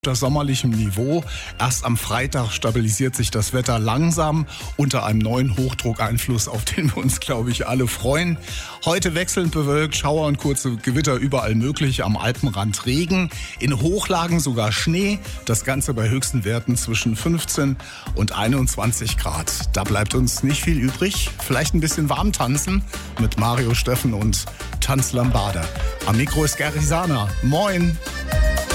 unter sommerlichem Niveau. Erst am Freitag stabilisiert sich das Wetter langsam unter einem neuen Hochdruckeinfluss, auf den wir uns, glaube ich, alle freuen. Heute wechselnd bewölkt, Schauer und kurze Gewitter überall möglich, am Alpenrand Regen, in Hochlagen sogar Schnee, das Ganze bei höchsten Werten zwischen 15 und 21 Grad. Da bleibt uns nicht viel übrig, vielleicht ein bisschen warm tanzen mit Mario Steffen und Tanz Lambada. Am Mikro ist Gary Sana. Moin!